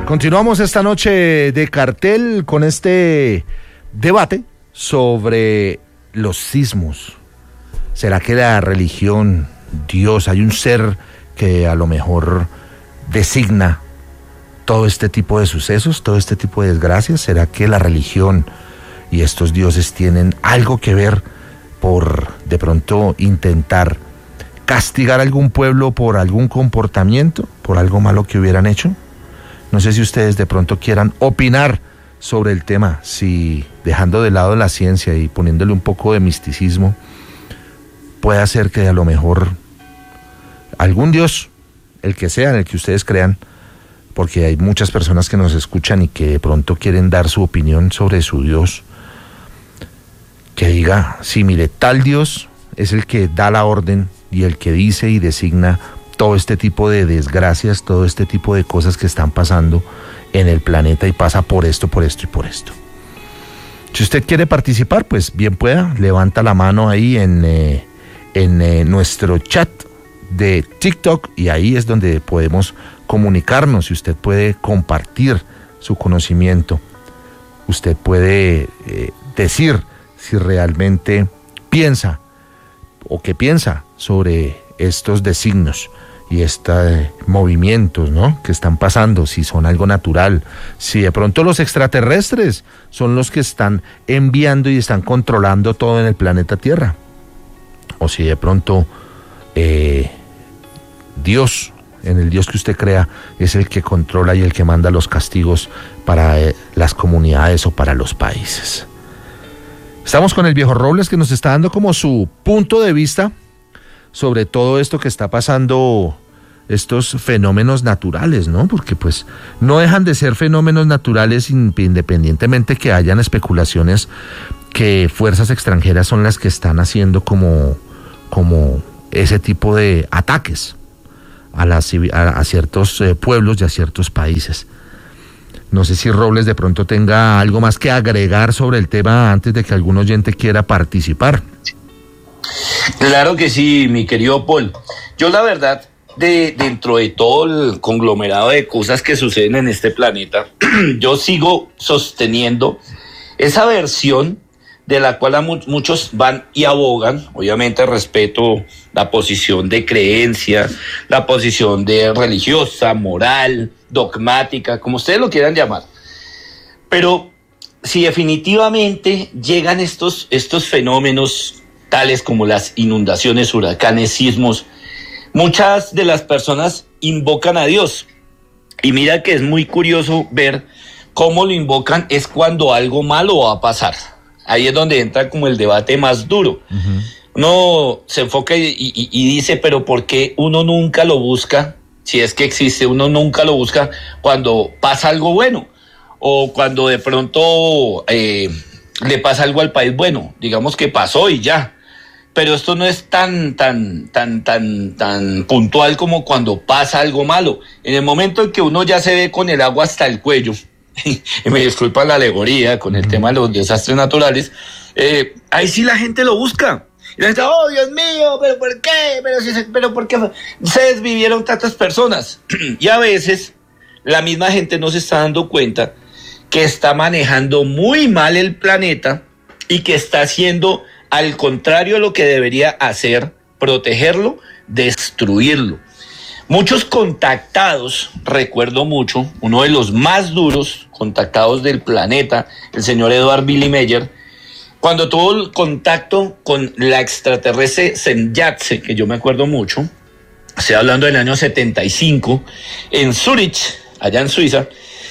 Continuamos esta noche de cartel con este debate sobre los sismos. ¿Será que la religión, Dios, hay un ser que a lo mejor designa todo este tipo de sucesos, todo este tipo de desgracias? ¿Será que la religión y estos dioses tienen algo que ver por de pronto intentar castigar a algún pueblo por algún comportamiento, por algo malo que hubieran hecho? No sé si ustedes de pronto quieran opinar sobre el tema, si dejando de lado la ciencia y poniéndole un poco de misticismo, puede ser que a lo mejor algún dios, el que sea, en el que ustedes crean, porque hay muchas personas que nos escuchan y que de pronto quieren dar su opinión sobre su dios, que diga, sí, mire, tal dios es el que da la orden y el que dice y designa todo este tipo de desgracias, todo este tipo de cosas que están pasando en el planeta y pasa por esto y por esto. Si usted quiere participar, pues bien pueda, levanta la mano ahí en nuestro chat de TikTok y ahí es donde podemos comunicarnos y usted puede compartir su conocimiento. Usted puede decir si realmente piensa o qué piensa sobre estos designios y estos movimientos, ¿no?, que están pasando, si son algo natural, si de pronto los extraterrestres son los que están enviando y están controlando todo en el planeta Tierra, o si de pronto Dios, en el Dios que usted crea, es el que controla y el que manda los castigos para las comunidades o para los países. Estamos con el viejo Robles, que nos está dando como su punto de vista sobre todo esto que está pasando, estos fenómenos naturales, ¿no? Porque pues no dejan de ser fenómenos naturales independientemente que hayan especulaciones que fuerzas extranjeras son las que están haciendo como ese tipo de ataques a ciertos pueblos y a ciertos países. No sé si Robles de pronto tenga algo más que agregar sobre el tema antes de que algún oyente quiera participar. Claro que sí, mi querido Paul. Yo la verdad, dentro de todo el conglomerado de cosas que suceden en este planeta, yo sigo sosteniendo esa versión de la cual muchos van y abogan. Obviamente respeto la posición de creencia, la posición de religiosa, moral, dogmática, como ustedes lo quieran llamar. Pero si definitivamente llegan estos fenómenos tales como las inundaciones, huracanes, sismos, muchas de las personas invocan a Dios. Y mira que es muy curioso ver cómo lo invocan es cuando algo malo va a pasar. Ahí es donde entra como el debate más duro. Uh-huh. Uno se enfoca y dice, pero ¿por qué uno nunca lo busca? Si es que existe, uno nunca lo busca cuando pasa algo bueno o cuando de pronto le pasa algo al país bueno. Digamos que pasó y ya. Pero esto no es tan puntual como cuando pasa algo malo. En el momento en que uno ya se ve con el agua hasta el cuello, y me disculpa la alegoría con el tema de los desastres naturales, ahí sí la gente lo busca. Y la gente, oh Dios mío, pero ¿por qué? Pero ¿por qué se desvivieron tantas personas? Y a veces la misma gente no se está dando cuenta que está manejando muy mal el planeta y que está haciendo al contrario de lo que debería hacer, protegerlo, destruirlo. Muchos contactados, recuerdo mucho, uno de los más duros contactados del planeta, el señor Edward Billy Meyer, cuando tuvo el contacto con la extraterrestre Semjatse, que yo me acuerdo mucho, estoy hablando del año 75, en Zurich, allá en Suiza,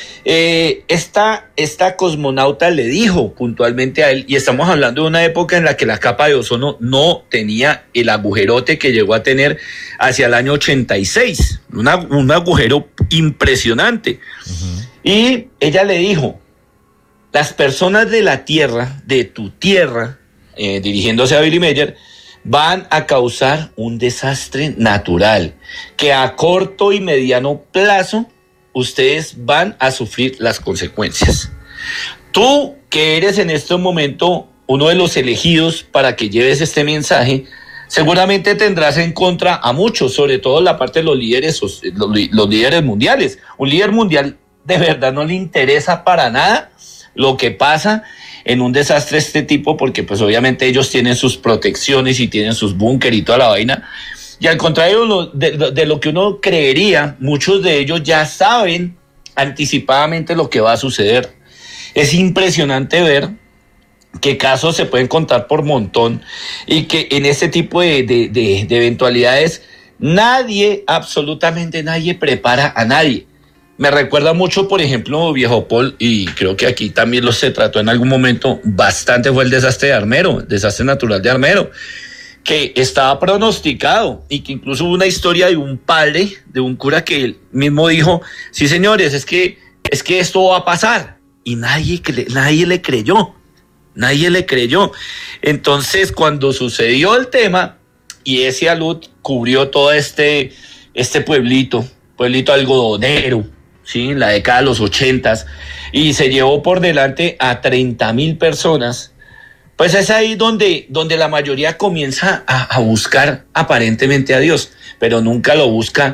esta cosmonauta le dijo puntualmente a él, y estamos hablando de una época en la que la capa de ozono no tenía el agujerote que llegó a tener hacia el año 86, un agujero impresionante. Uh-huh. Y ella le dijo, las personas de la Tierra, de tu Tierra, dirigiéndose a Billy Meyer, van a causar un desastre natural que a corto y mediano plazo ustedes van a sufrir las consecuencias. Tú, que eres en este momento uno de los elegidos para que lleves este mensaje, seguramente tendrás en contra a muchos, sobre todo la parte de los líderes mundiales. Un líder mundial de verdad no le interesa para nada lo que pasa en un desastre de este tipo, porque pues obviamente ellos tienen sus protecciones y tienen sus búnker y toda la vaina. Y al contrario de lo que uno creería, muchos de ellos ya saben anticipadamente lo que va a suceder. Es impresionante ver que casos se pueden contar por montón y que en este tipo de eventualidades nadie, absolutamente nadie prepara a nadie. Me recuerda mucho, por ejemplo, viejo Paul, y creo que aquí también se trató en algún momento bastante, fue el desastre de Armero, el desastre natural de Armero, que estaba pronosticado y que incluso hubo una historia de un padre, de un cura que él mismo dijo, sí señores, es que esto va a pasar, y nadie le creyó. Nadie le creyó. Entonces, cuando sucedió el tema y ese alud cubrió todo este pueblito algodonero, ¿sí? En la década de los 80s, y se llevó por delante a 30,000 personas, pues es ahí donde la mayoría comienza a buscar aparentemente a Dios, pero nunca lo busca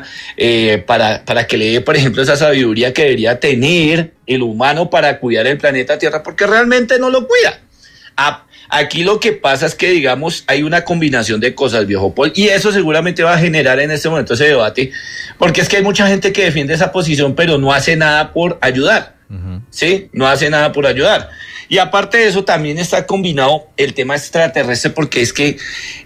para que le dé, por ejemplo, esa sabiduría que debería tener el humano para cuidar el planeta Tierra, porque realmente no lo cuida. Aquí lo que pasa es que, digamos, hay una combinación de cosas, viejo Paul, y eso seguramente va a generar en este momento ese debate, porque es que hay mucha gente que defiende esa posición, pero no hace nada por ayudar, ¿sí? No hace nada por ayudar. Y aparte de eso, también está combinado el tema extraterrestre, porque es que,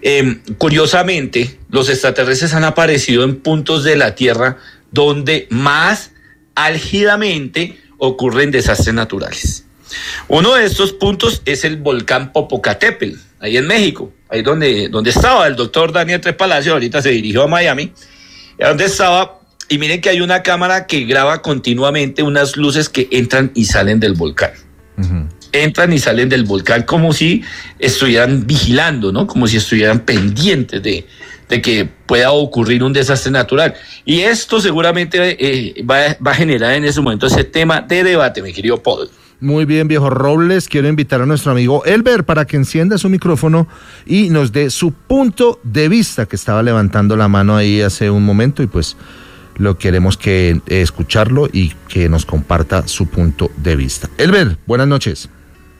curiosamente, los extraterrestres han aparecido en puntos de la Tierra donde más álgidamente ocurren desastres naturales. Uno de estos puntos es el volcán Popocatépetl, ahí en México, ahí donde estaba el doctor Daniel Tres Palacios, ahorita se dirigió a Miami, donde estaba, y miren que hay una cámara que graba continuamente unas luces que entran y salen del volcán. Entran y salen del volcán como si estuvieran vigilando, ¿no? Como si estuvieran pendientes de que pueda ocurrir un desastre natural. Y esto seguramente va a generar en ese momento ese tema de debate, mi querido Paul. Muy bien, viejo Robles, quiero invitar a nuestro amigo Elber para que encienda su micrófono y nos dé su punto de vista, que estaba levantando la mano ahí hace un momento, y pues lo queremos que escucharlo y que nos comparta su punto de vista. Elber, buenas noches.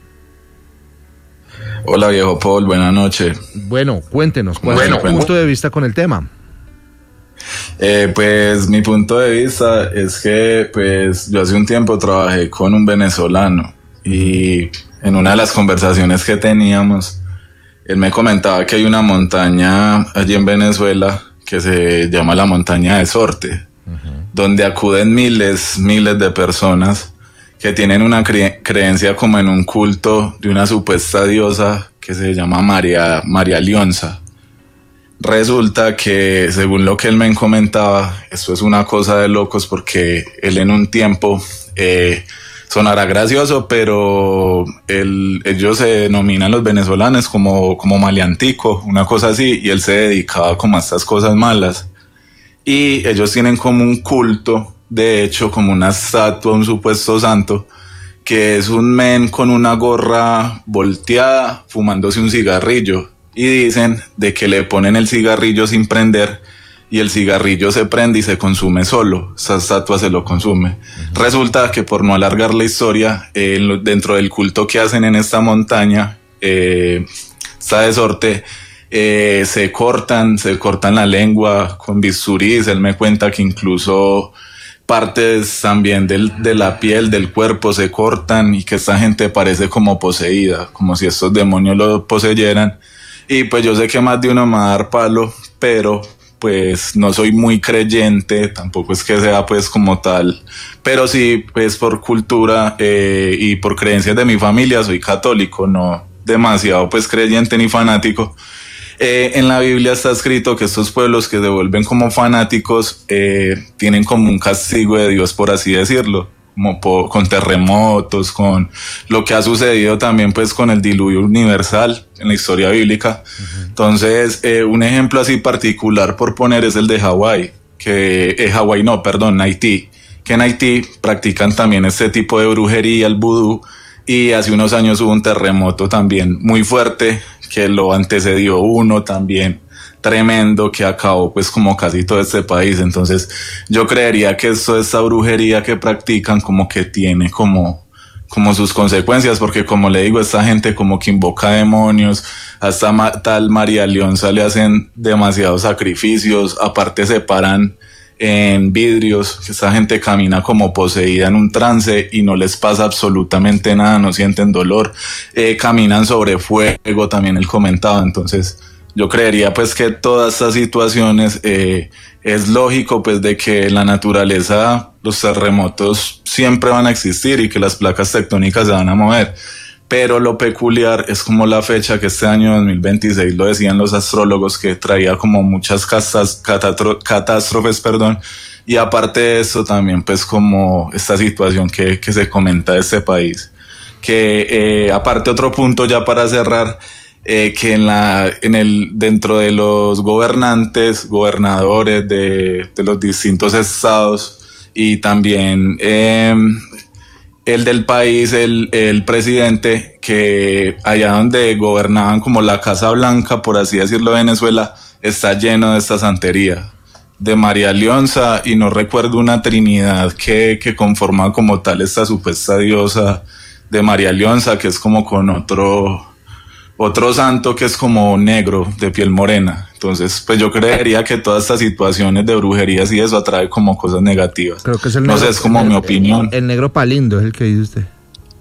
Hola viejo Paul, buenas noches. Bueno, cuéntenos, ¿cuál es su punto de vista con el tema? Pues mi punto de vista es que pues yo hace un tiempo trabajé con un venezolano, y en una de las conversaciones que teníamos, él me comentaba que hay una montaña allí en Venezuela que se llama la montaña de Sorte, donde acuden miles de personas que tienen una creencia como en un culto de una supuesta diosa que se llama María Lionza. Resulta que, según lo que él me comentaba, esto es una cosa de locos, porque él en un tiempo, sonará gracioso, pero ellos se denominan los venezolanos como maleantico, una cosa así, y él se dedicaba como a estas cosas malas. Y ellos tienen como un culto, de hecho, como una estatua, un supuesto santo, que es un men con una gorra volteada, fumándose un cigarrillo. Y dicen de que le ponen el cigarrillo sin prender, y el cigarrillo se prende y se consume solo. Esa estatua se lo consume. Resulta que, por no alargar la historia, dentro del culto que hacen en esta montaña, esta de Sorte, se cortan la lengua con bisturís. Él me cuenta que incluso partes también de la piel, del cuerpo, se cortan, y que esta gente parece como poseída, como si estos demonios lo poseyeran. Y pues yo sé que más de uno me va a dar palo, pero pues no soy muy creyente, tampoco es que sea pues como tal, pero sí pues por cultura y por creencias de mi familia soy católico, no demasiado pues creyente ni fanático. En la Biblia está escrito que estos pueblos que se vuelven como fanáticos tienen como un castigo de Dios, por así decirlo, como con terremotos, con lo que ha sucedido también pues con el diluvio universal en la historia bíblica. Entonces, un ejemplo así particular por poner es el de Hawái, Haití, que en Haití practican también este tipo de brujería, el vudú, y hace unos años hubo un terremoto también muy fuerte que lo antecedió uno también tremendo que acabó pues como casi todo este país. Entonces yo creería que esta brujería que practican como que tiene como sus consecuencias, porque como le digo, esta gente como que invoca demonios, hasta tal María Leonza le hacen demasiados sacrificios, aparte se paran en vidrios, esta gente camina como poseída en un trance y no les pasa absolutamente nada, no sienten dolor, caminan sobre fuego, también él comentaba. Entonces yo creería pues que todas estas situaciones es lógico pues de que la naturaleza, los terremotos siempre van a existir y que las placas tectónicas se van a mover, pero lo peculiar es como la fecha, que este año 2026 lo decían los astrólogos, que traía como muchas catástrofes, y aparte de eso también pues como esta situación que se comenta de este país, que aparte otro punto ya para cerrar, que dentro de los gobernadores de los distintos estados y también el del país, el presidente, que allá donde gobernaban como la Casa Blanca, por así decirlo, Venezuela, está lleno de esta santería de María Leonza, y no recuerdo una trinidad que conforma como tal esta supuesta diosa de María Leonza, que es como con otro santo que es como negro, de piel morena. Entonces, pues yo creería que todas estas situaciones de brujerías y eso atrae como cosas negativas. Creo que es el negro, no sé, es como mi opinión. El negro palindo es el que dice usted.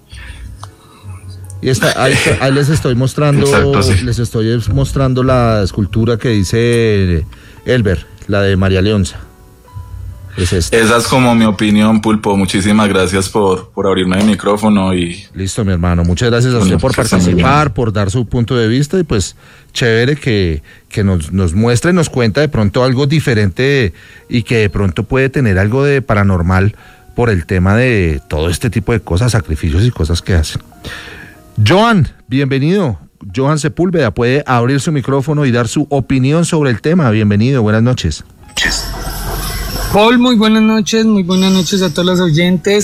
Y ahí les estoy mostrando, exacto, sí. Les estoy mostrando la escultura que dice Elber, la de María Leonza. Es esta. Esa es como mi opinión, Pulpo. Muchísimas gracias por abrirme el micrófono y... Listo, mi hermano. Muchas gracias a usted por participar, por dar su punto de vista, y pues chévere que nos muestre, nos cuenta de pronto algo diferente y que de pronto puede tener algo de paranormal por el tema de todo este tipo de cosas, sacrificios y cosas que hacen. Joan, bienvenido. Joan Sepúlveda puede abrir su micrófono y dar su opinión sobre el tema. Bienvenido, buenas noches. Paul, muy buenas noches a todos los oyentes.